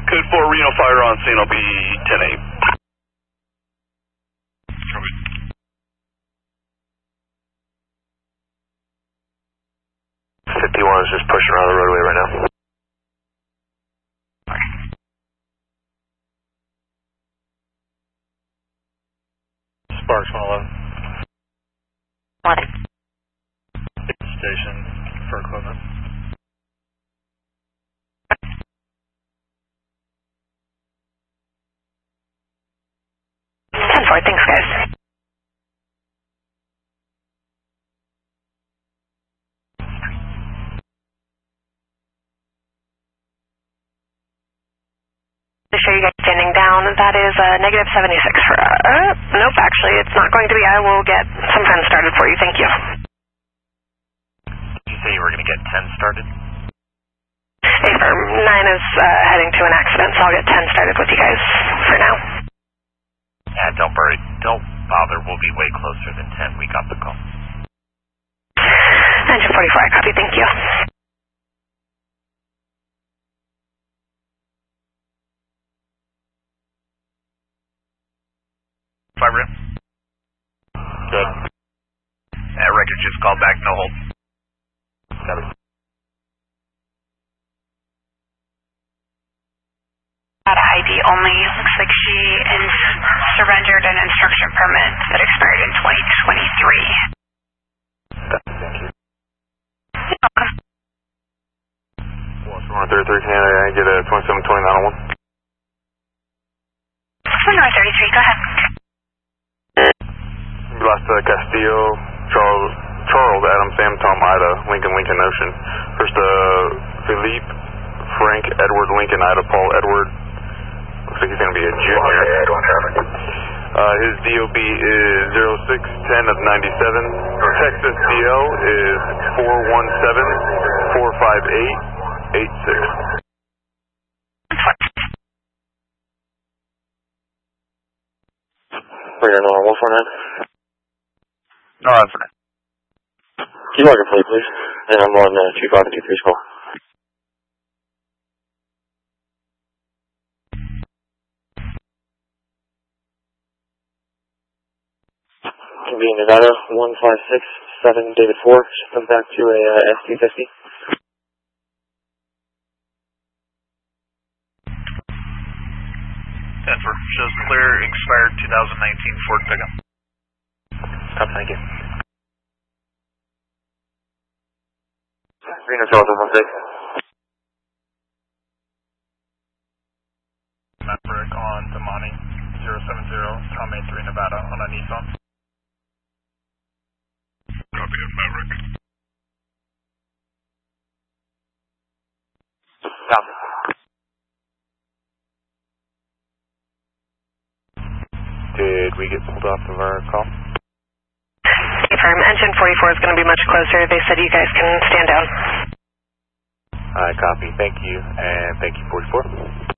Code 4, Reno fire on scene, I'll be 10-8. Copy. 51 is just pushing around the roadway right now. Sparks 111. What? Station for equipment. 10-4, thanks guys. To show you guys standing down, that is negative 76 for, nope, actually it's not going to be. I will get some 10 started for you, thank you. Did you say you were going to get 10 started? Hey, firm, 9 is heading to an accident, so I'll get 10 started with you guys for now. Yeah, don't worry, don't bother, we'll be way closer than 10, we got the call. Engine 44, I copy, thank you. Fiber in. Good. Record just called back, no hold. Copy. ID only. Looks like she is surrendered an instruction permit that expired in 2023. Thank you. You're welcome. Well, 133, can I get a 2729 on 1? 133, go ahead. Blasta Castillo, Charles, Adam, Sam, Tom, Ida, Lincoln, Ocean. First, Philippe, Frank, Edward, Lincoln, Ida, Paul, Edward. Looks like he's going to be a junior. His DOB is 0610 of 97. Texas DL is 417-458-86. Radar 149. No, that's fine. Keep marking for me, please. And I'm on 2523 call. Convene Nevada 1567 David 4. Should come back to a ST50. Denver shows clear, expired 2019 Ford pickup. Thank you. Reno Charles 16. Maverick on Damani 070, Tom 83 Nevada on a Nissan. Copy of Maverick. Copy. Did we get pulled off of our call? Firm, engine 44 is going to be much closer. They said you guys can stand down. Copy. Thank you, and thank you, 44.